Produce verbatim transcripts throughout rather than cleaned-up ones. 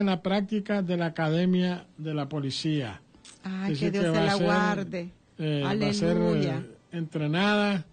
en la práctica de la academia de la policía. Ah, Dice que Dios que se va la a ser, guarde. eh, Aleluya. Va a ser eh, entrenada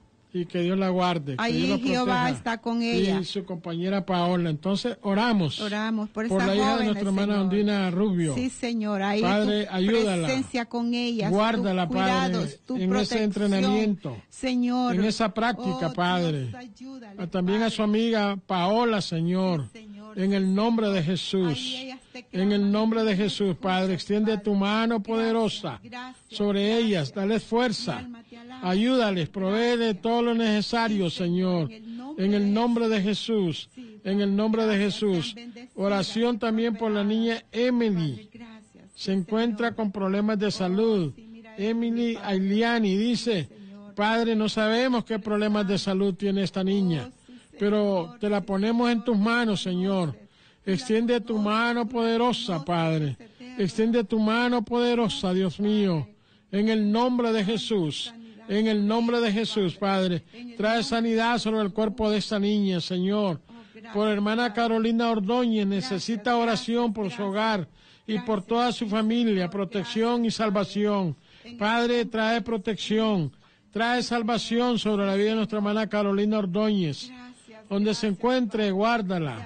y que Dios la guarde. Ahí Dios Jehová está con ella. Y su compañera Paola. Entonces oramos. Oramos por, por esa la hija joven, de nuestra hermana Señor. Ondina Rubio. Sí, Señor. Ahí Padre, tu ayúdala. presencia con ella. Guárdala, tus cuidados, Padre, tu en protección, ese entrenamiento. Señor. En esa práctica, oh, Padre. Dios, ayúdale, También Padre. a su amiga Paola, Señor. Sí, Señor. En el nombre de Jesús. En el nombre de Jesús, Padre. Extiende tu mano poderosa sobre ellas. Dale fuerza. Ayúdales. Provee todo lo necesario, Señor. En el nombre de Jesús. En el nombre de Jesús. Oración también por la niña Emily. Se encuentra con problemas de salud. Emily Ailiani dice, Padre, no sabemos qué problemas de salud tiene esta niña, pero te la ponemos en tus manos, Señor. Extiende tu mano poderosa, Padre. Extiende tu mano poderosa, Dios mío. En el nombre de Jesús. En el nombre de Jesús, Padre. Trae sanidad sobre el cuerpo de esta niña, Señor. Por hermana Carolina Ordóñez, necesita oración por su hogar y por toda su familia, protección y salvación. Padre, trae protección, trae salvación sobre la vida de nuestra hermana Carolina Ordóñez. Donde se encuentre, guárdala.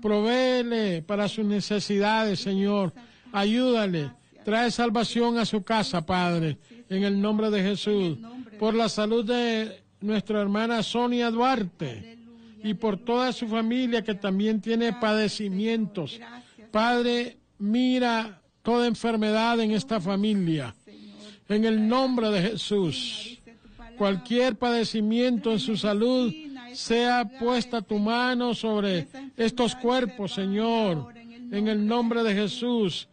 Provéele para sus necesidades, Señor. Ayúdale. Trae salvación a su casa, Padre, en el nombre de Jesús. Por la salud de nuestra hermana Sonia Duarte y por toda su familia que también tiene padecimientos. Padre, mira toda enfermedad en esta familia. En el nombre de Jesús. Cualquier padecimiento en su salud, sea puesta tu mano sobre estos cuerpos, Señor, en el nombre de Jesús.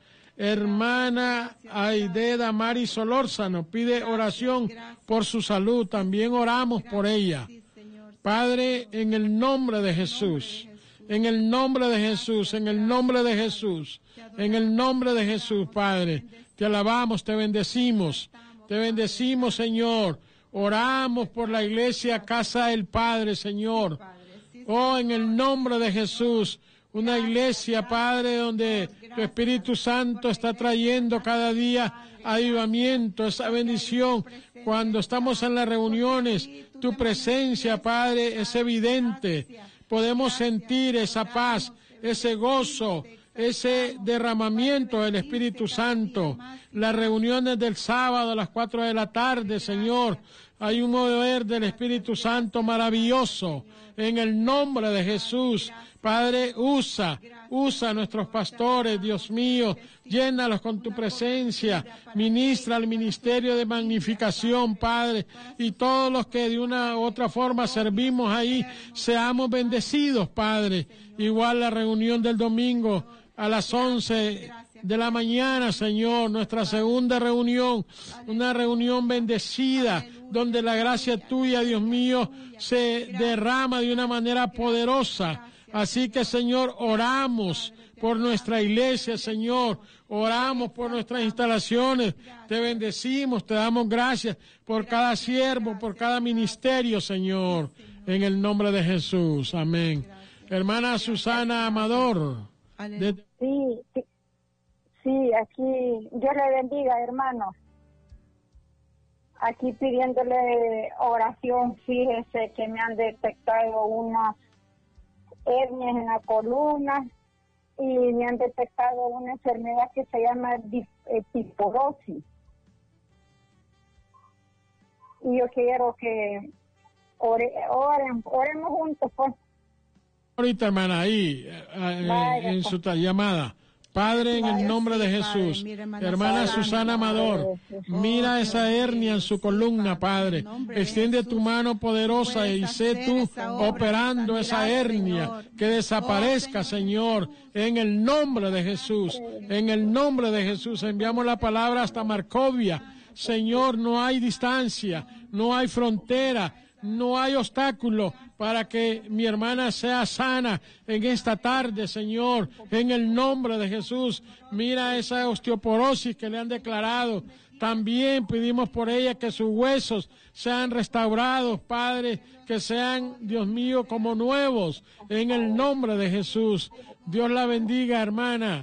Hermana Aideda Mari Solórzano pide oración por su salud, también oramos por ella. Padre, en el nombre de Jesús, en el nombre de Jesús, en el nombre de Jesús, en el nombre de Jesús, Padre, te alabamos, te bendecimos, te bendecimos, Señor. Oramos por la iglesia Casa del Padre, Señor. Oh, en el nombre de Jesús, una iglesia, Padre, donde tu Espíritu Santo está trayendo cada día avivamiento, esa bendición. Cuando estamos en las reuniones, tu presencia, Padre, es evidente. Podemos sentir esa paz, ese gozo, ese derramamiento del Espíritu Santo. Las reuniones del sábado a las cuatro de la tarde, Señor, hay un mover del Espíritu Santo maravilloso. En el nombre de Jesús, Padre, usa, usa a nuestros pastores, Dios mío, llénalos con tu presencia, ministra el ministerio de magnificación, Padre, y todos los que de una u otra forma servimos ahí, seamos bendecidos, Padre. Igual la reunión del domingo a las once de la mañana, Señor, nuestra segunda reunión, una reunión bendecida, donde la gracia tuya, Dios mío, se derrama de una manera poderosa. Así que, Señor, oramos por nuestra iglesia, Señor, oramos por nuestras instalaciones, te bendecimos, te damos gracias por cada siervo, por cada ministerio, Señor, en el nombre de Jesús, amén. Hermana Susana Amador. De... Sí, sí, sí, aquí, Dios le bendiga, hermano. Aquí pidiéndole oración, fíjese que me han detectado unas hernias en la columna y me han detectado una enfermedad que se llama diporosis. Y yo quiero que ore, oren, oremos juntos, pues. Ahorita, hermana, ahí, eh, Vaya, en su llamada. Padre, en el nombre de Jesús, Padre, hermana, hermana Susana Amador, mira esa hernia en su columna, Padre. Extiende tu mano poderosa y sé tú operando esa hernia, que desaparezca, Señor, en el nombre de Jesús. En el nombre de Jesús enviamos la palabra hasta Marcovia. Señor, no hay distancia, no hay frontera, no hay obstáculo para que mi hermana sea sana en esta tarde, Señor, en el nombre de Jesús. Mira esa osteoporosis que le han declarado. También pedimos por ella que sus huesos sean restaurados, Padre, que sean, Dios mío, como nuevos, en el nombre de Jesús. Dios la bendiga, hermana.